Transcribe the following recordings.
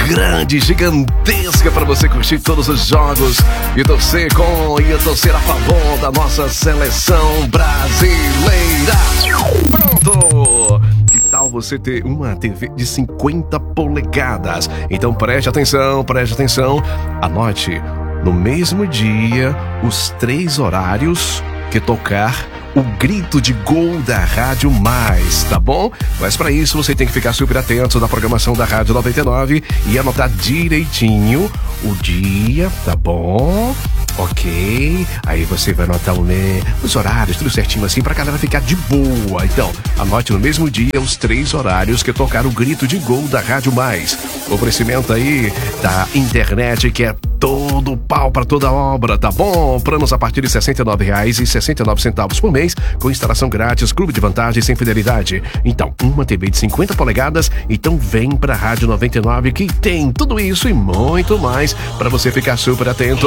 grande, gigantesca para você curtir todos os jogos e torcer a favor da nossa seleção brasileira. Pronto! Que tal você ter uma TV de 50 polegadas? Então preste atenção, anote no mesmo dia os 3 horários que tocar o grito de gol da Rádio Mais, tá bom? Mas para isso você tem que ficar super atento na programação da Rádio 99 e anotar direitinho o dia, tá bom? Ok, aí você vai anotar os horários, tudo certinho assim, pra galera ficar de boa. Então, anote no mesmo dia os 3 horários que tocar o grito de gol da Rádio Mais. Oferecimento aí da internet que é todo pau pra toda obra, tá bom? Planos a partir de R$ 69,69 por mês, com instalação grátis, clube de vantagens sem fidelidade. Então, uma TV de 50 polegadas, então vem pra Rádio 99 que tem tudo isso e muito mais pra você ficar super atento.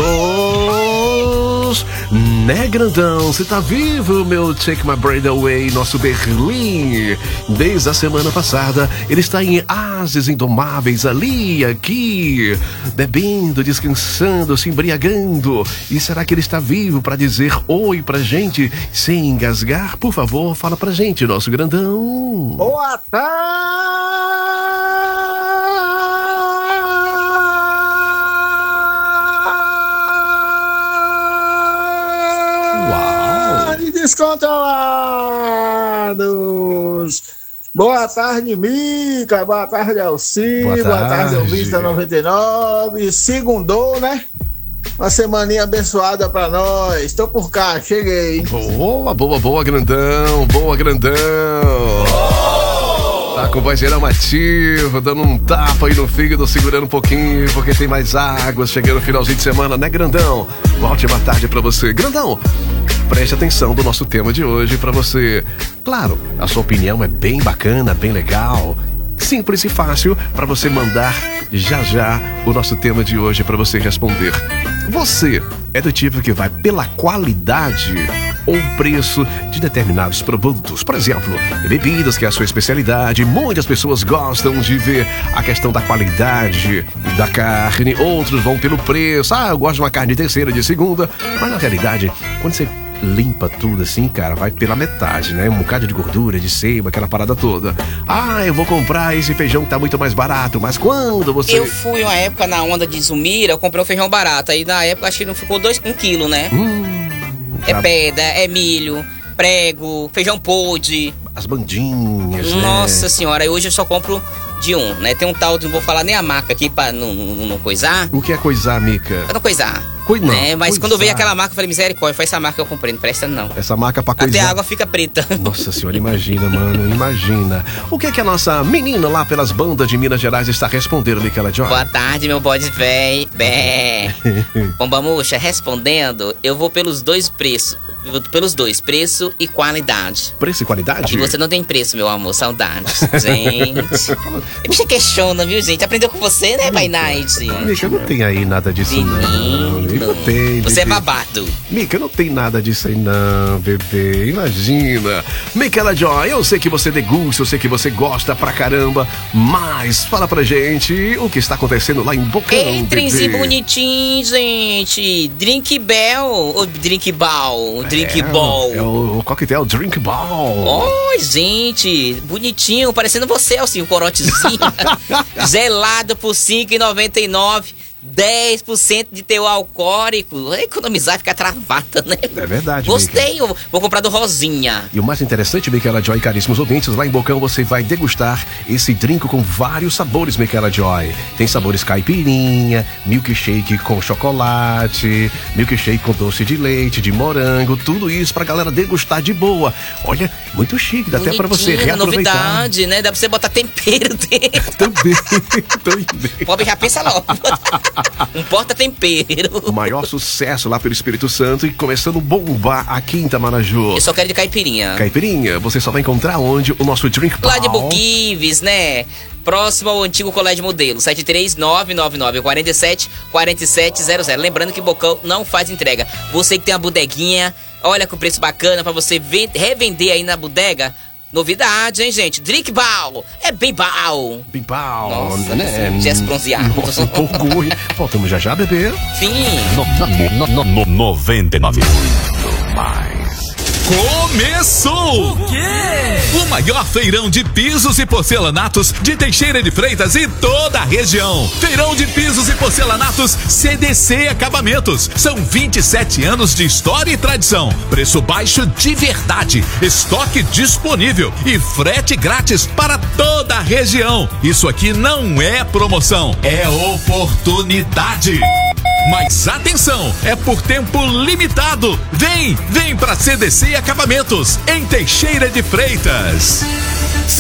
Né, grandão? Você tá vivo, meu Take My Breath Away, nosso Berlim. Desde a semana passada, ele está em ases indomáveis ali, aqui, bebendo, descansando, se embriagando. E será que ele está vivo para dizer oi pra gente sem engasgar? Por favor, fala pra gente, nosso grandão. Boa tarde! Descontrolados! Boa tarde, Mica! Boa tarde, Alci! Boa tarde, ouvintes da 99! Segundou, né? Uma semaninha abençoada pra nós. Tô por cá, cheguei. Boa, grandão! Tá com o vozeirão ativo, dando um tapa aí no fígado, segurando um pouquinho, porque tem mais águas chegando no finalzinho de semana, né, grandão? Uma ótima tarde pra você. Grandão, preste atenção do nosso tema de hoje pra você. Claro, a sua opinião é bem bacana, bem legal, simples e fácil pra você mandar já o nosso tema de hoje pra você responder. Você é do tipo que vai pela qualidade ou preço de determinados produtos? Por exemplo, bebidas, que é a sua especialidade. Muitas pessoas gostam de ver a questão da qualidade da carne, outros vão pelo preço. Eu gosto de uma carne de terceira, de segunda. Mas na realidade, quando você limpa tudo assim, cara, vai pela metade, né? Um bocado de gordura, de seiva, aquela parada toda. Eu vou comprar esse feijão que tá muito mais barato. Mas quando você... Eu fui uma época na onda de Zumira, eu comprei um feijão barato. Aí na época acho que não ficou 1 quilo, né? É pedra, é milho, prego, feijão podre. As bandinhas, Nossa senhora, e hoje eu só compro de um, né? Tem um tal, não vou falar nem a marca aqui pra não coisar. O que é coisar, Mica? Pra não coisar. Não, né? Mas coisar. Quando veio aquela marca, eu falei, misericórdia, foi essa marca que eu comprei, não presta não. Essa marca pra coisar. Até a água fica preta. Nossa senhora, imagina, mano, imagina. O que é que a nossa menina lá pelas bandas de Minas Gerais está respondendo, Micaela Joy? Boa tarde, meu bode véi. Bomba murcha, respondendo, eu vou pelos dois preços. Preço e qualidade. Preço e qualidade? E você não tem preço, meu amor, saudades. Gente. E bicha questiona, viu, gente? Aprendeu com você, né, By Night? Mica, não tem aí nada disso, não. Não tem, você é babado. Mica, não tem nada disso aí, não, bebê. Imagina. Micaela Joy, eu sei que você degusta, eu sei que você gosta pra caramba, mas fala pra gente o que está acontecendo lá em Bocão, Ei, trenzinho bonitinho, gente. Drink Bell, ou Drink Ball, Drink Ball. É o coquetel Drink Ball. Oi, gente, bonitinho, parecendo você, assim, o corotezinho. Gelado por R$5,99. 10% de teor alcoólico. Economizar e ficar travada, né? É verdade, gostei, eu vou comprar do Rosinha. E o mais interessante, Micaela Joy, caríssimos ouvintes, lá em Bocão você vai degustar esse drink com vários sabores, Micaela Joy. Tem sabores caipirinha, milkshake com chocolate, milkshake com doce de leite, de morango, tudo isso pra galera degustar de boa. Olha, muito chique, dá até pra você reaproveitar. Novidade, né? Dá pra você botar tempero dentro. Também. Pobre já pensa logo. Um porta-tempero. O maior sucesso lá pelo Espírito Santo e começando a bombar aqui em Itamaraju. Eu só quero de caipirinha. Caipirinha, você só vai encontrar onde? O nosso Drink Ball. Lá de Buquives, né? Próximo ao antigo Colégio Modelo, 73999474700. Lembrando que Bocão não faz entrega. Você que tem uma bodeguinha, olha com preço bacana pra você revender aí na bodega. Novidade, hein, gente? Drink Ball. É bem bal. Bem bal. Nossa, né? Jazz bronzeado. Nossa, empolgou. Voltamos já, bebê. Sim. 99. Muito mais. Começou! O quê? O maior feirão de pisos e porcelanatos de Teixeira de Freitas e toda a região. Feirão de pisos e porcelanatos CDC Acabamentos. São 27 anos de história e tradição. Preço baixo de verdade. Estoque disponível e frete grátis para toda a região. Isso aqui não é promoção, é oportunidade. Mas atenção, é por tempo limitado. Vem pra CDC Acabamentos, em Teixeira de Freitas.